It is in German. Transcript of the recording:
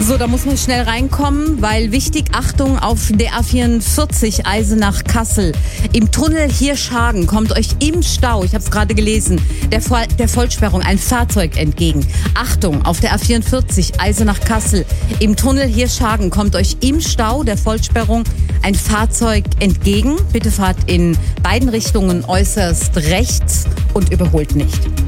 So, da muss man schnell reinkommen, weil wichtig, Achtung, auf der A44 Eisenach-Kassel. Im Tunnel Hirschhagen kommt euch im Stau, ich habe es gerade gelesen, der Vollsperrung ein Fahrzeug entgegen. Achtung, auf der A44 Eisenach-Kassel. Im Tunnel Hirschhagen kommt euch im Stau der Vollsperrung ein Fahrzeug entgegen. Bitte fahrt in beiden Richtungen äußerst rechts und überholt nicht.